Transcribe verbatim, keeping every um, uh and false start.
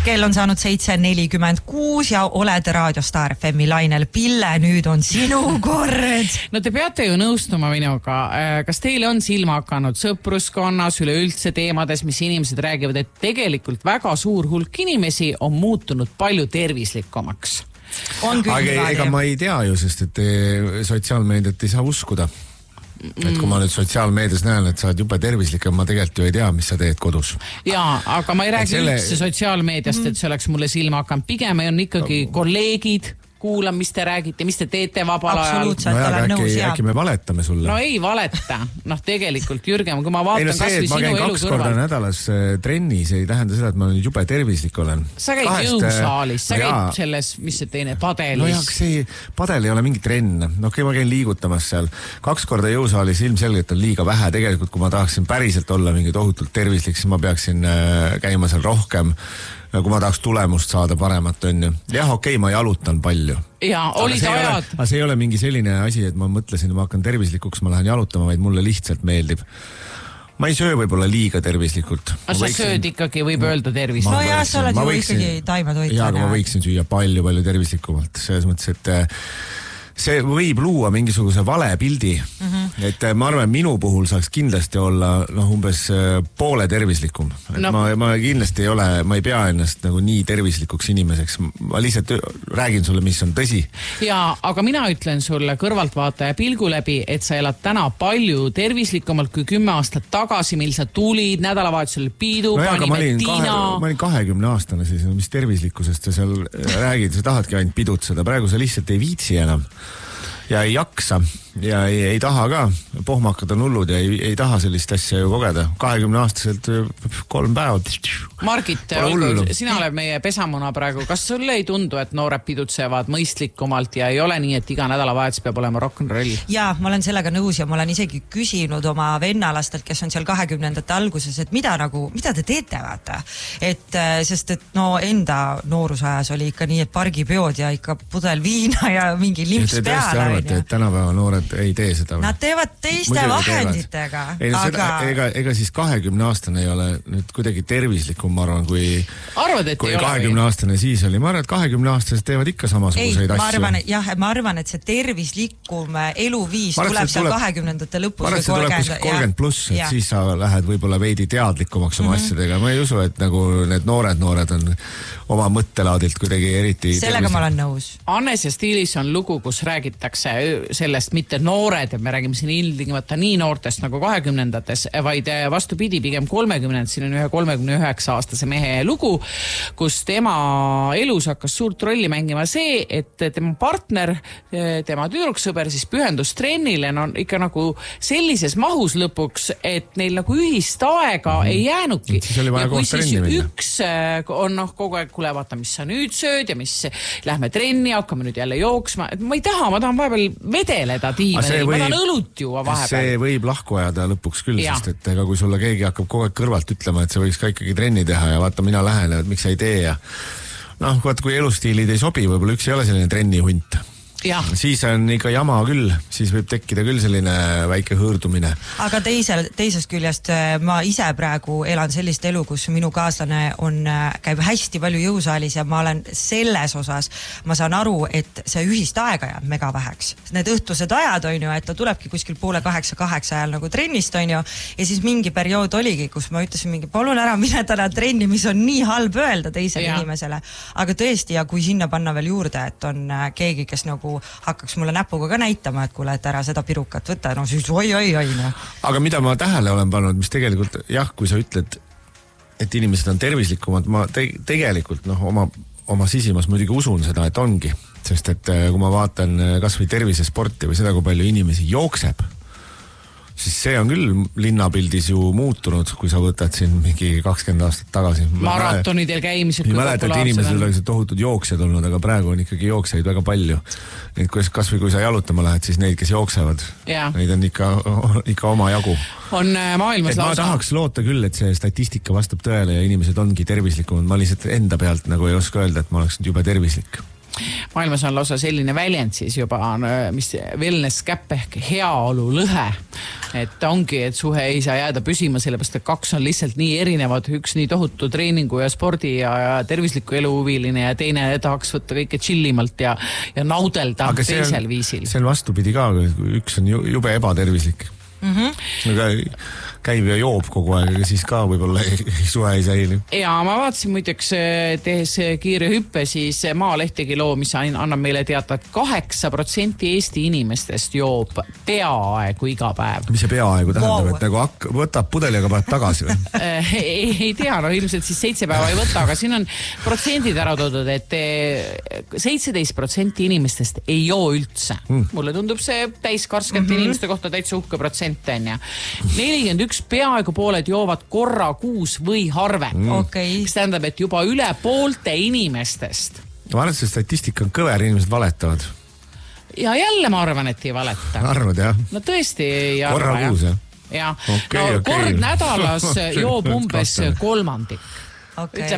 kell on saanud seitse nelikümmend kuus ja oled Raadio Star F M-i lainel. Pille, nüüd on sinu kord. No te peate ju nõustuma minuga. Kas teile on silma hakanud sõpruskonnas üleüldse teemades, mis inimesed räägivad, et tegelikult väga suur hulk inimesi on muutunud palju tervislikumaks? On küll aga ega ma ei tea ju, sest et sotsiaalmeediat ei saa uskuda. Et kui ma nüüd sotsiaalmeedias näen, et sa oled jube tervislik, ma tegelikult ju ei tea, mis sa teed kodus. Jaa, aga ma ei räägi selle... üldse sotsiaalmeediast, et see oleks mulle silma hakanud. Pigem on ikkagi kolleegid, kuulan, mis te räägite, mis te teete vabal ajal. Absoluutselt, no, olen nõus. Äkki, äkki me valetame sulle. No ei valeta. Noh, tegelikult, Jürgen, kui ma vaatan ei, no see, kas või sinu elu kõrval. Ma käin kaks korda nädalas trennis, ei tähenda seda, et ma jube tervislik olen. Sa käid Kahest, jõusaalis, sa käid jaa, selles, mis see teine, padelis. No jah, see padel ei ole mingi trenn. No okei, ma käin liigutamas seal. Kaks korda jõusaalis ilmselgelt on liiga vähe. Tegelikult, kui ma tahaksin päriselt olla mingi tohutult tervislik, siis ma peaksin käima seal rohkem. Kui ma tahaks tulemust saada paremat, on ju. Jah, okei, ma jalutan palju. Ja, olid ajad. Aga see ei ole mingi selline asi, et ma mõtlesin, et ma hakkan tervislikuks, ma lähen jalutama, vaid mulle lihtsalt meeldib. Ma ei söö võib-olla liiga tervislikult. Aga sa sööd ikkagi, võib öelda tervislikult. No jah, sa oled ju võiksin, ikkagi taimetoitlane. Jaa, aga ma võiksin süüa palju, palju tervislikumalt. Selles mõttes, et see võib luua mingisuguse vale pildi. Mm-hmm. Et ma arvan, minu puhul saaks kindlasti olla noh, umbes poole tervislikum. Et no. ma, ma kindlasti ei ole, ma ei pea ennast nagu nii tervislikuks inimeseks. Ma lihtsalt räägin sulle, mis on tõsi. Jaa, aga mina ütlen sulle kõrvaltvaataja pilgu läbi, et sa elad täna palju tervislikumalt kui kümme aastat tagasi, mil sa tulid nädalavahetusel piidu, no jah, panime Tiina. Kahe, ma olin kahekümne aastane siis, mis tervislikkusest sa seal räägid, sa tahadki ainult pidutseda. Praegu sa lihtsalt ei viitsi enam. Ja ei jaksa ja ei, ei taha ka, pohmakad on hullud ja ei, ei taha sellist asja ju kogeda. kahekümne aastaselt kolm päeva. Margit, olgu, sina oled meie pesamuna praegu. Kas sulle ei tundu, et noored pidutsevad mõistlikumalt ja ei ole nii, et iga nädalavahetus peab olema rock'n'roll? Jaa, ma olen sellega nõus ja ma olen isegi küsinud oma vennalastelt, kes on seal kahekümnendate alguses, et mida nagu, mida te teete, vaata? Et, sest et no enda noorusajas oli ikka nii, et pargipeod ja ikka pudel viina ja mingi limps peale. Et tänapäeva noored ei tee seda. Nad teevad teiste Muidu vahenditega. Ei, no, aga... seda, ega, ega siis kahekümne aastane ei ole nüüd kuidagi tervislikum, ma arvan, kui, Arvad, kui kahekümne aastane siis oli. Ma arvan, et kahekümne aastased teevad ikka samasuguseid ei, asju. Ma arvan, et, jah, ma arvan, et see tervislikum eluviis arvan, tuleb seal tuleb, kahekümnendate lõpus. Ma arvan, et see tuleb kolmkümmend pluss, et ja. Siis sa lähed võib-olla veidi teadlikumaks oma mm -hmm. asjadega. Ma ei usu, et nagu need noored noored on oma mõttelaadilt kuidagi eriti sellega tervislik. Ma olen nõus. Annes ja Stiilis on lugu, kus räägitakse sellest mitte noored, et me räägime siin ilmtingimata nii noortest nagu kahekümnendates, vaid vastupidi, pigem kolmekümnendad, siin on ühe kolmekümne üheksa aastase mehe lugu, kus tema elus hakkas suurt rolli mängima see, et tema partner, tema tüdruksõber siis pühendus trennile on ikka nagu sellises mahus lõpuks, et neil nagu ühist aega mm -hmm. ei jäänudki. Ja kui siis üks on noh, kogu aeg, kuule, vaata, mis sa nüüd sööd ja mis lähme trenni, hakkame nüüd jälle jooksma, et ma ei taha, ma tahan vahepeal vedeleda tiimadel, ma tahan õlut juua vahepeal. See võib lahku ajada lõpuks küll, ja. Sest et ega kui sulle keegi hakkab kogu aeg kõrvalt ütlema, et sa võiks ka ikkagi trenni teha ja vaata, mina lähen, et miks sa ei tee ja noh, kui elustiilid ei sobi, võib-olla üks ei ole selline trenni hunt. Ja. Siis on ikka jama küll, siis võib tekkida küll selline väike hõõrdumine. Aga teisel, teisest küljest ma ise praegu elan sellist elu, kus minu kaaslane on, käib hästi palju jõusaalis ja ma olen selles osas, ma saan aru, et see ühist aega jääb mega väheks. Need õhtused ajad on ju, et ta tulebki kuskil poole kaheksa, kaheksa ajal nagu trennist on ju, ja siis mingi periood oligi, kus ma ütlesin mingi, palun ära mine täna trenni, mis on nii halb öelda teisele ja. Inimesele. Aga tõesti, ja kui sinna panna veel juurde, et on keegi, kes nagu hakkaks mulle näpuga ka näitama, et kuule, et ära seda pirukat võtta, no siis oi, oi, oi. No. Aga mida ma tähele olen pannud, mis tegelikult, jah, kui sa ütled, et inimesed on tervislikumad, ma te tegelikult noh, oma, oma sisimas muidugi usun seda, et ongi. Sest et kui ma vaatan kas või tervisesporti või seda, kui palju inimesi jookseb, siis see on küll linnapildis ju muutunud, kui sa võtad siin mingi kakskümmend aastat tagasi. Maratonidel käimised. Ma mäletan, et inimesed oleksid tohutud jooksjad olnud, aga praegu on ikkagi jookseid väga palju. Neid, kas või kui sa jalutama lähed, siis neid, kes jooksevad, ja. Neid on ikka, ikka oma jagu. On maailmas et lausa. Ma tahaks loota küll, et see statistika vastab tõele ja inimesed ongi tervislikumad. Ma lihtsalt enda pealt nagu ei oska öelda, et ma oleks jube tervislik. maailmas on lausa selline väljend siis juba, mis wellness gap ehk heaolu lõhe. Et ongi, et suhe ei saa jääda püsima, sellepärast, et kaks on lihtsalt nii erinevad, üks nii tohutu treeningu ja spordi ja, ja tervisliku eluhuviline ja teine tahaks võtta kõike chillimalt ja, ja naudelda aga teisel on, viisil. See on vastupidi ka, üks on jube ebatervislik. Mm-hmm. käib ja joob kogu aeg, aga siis ka võib-olla ei, suhe ei säili. Ja ma vaatasin muideks, tehes kiire hüppe, siis Maalehtegi loo, mis annab meile teada, et kaheksa protsenti Eesti inimestest joob peaaegu iga päev. Mis see peaaegu tähendab, wow. Et nagu hak- võtab pudeli, aga paneb tagasi või? ei, ei tea, no ilmselt siis seitse päeva ei võta, aga siin on protsendid ära toodud, et seitseteist protsenti inimestest ei joo üldse. Mm. Mulle tundub see täiskarskete mm-hmm. inimeste kohta täitsa uhke protsent. nelikümmend üks peaaegu pooled joovad korra kuus või harvem. Mm. Okay. Mis tähendab, et juba üle poolte inimestest. Ma arvan, et see statistika on kõver, inimesed valetavad. Ja jälle ma arvan, et ei valeta. Arvad, jah? No tõesti ei arva. Korra kuus, jah? Ja. Okay, no, okay. kord nädalas joob umbes kolmandik. Okay. Ütleme,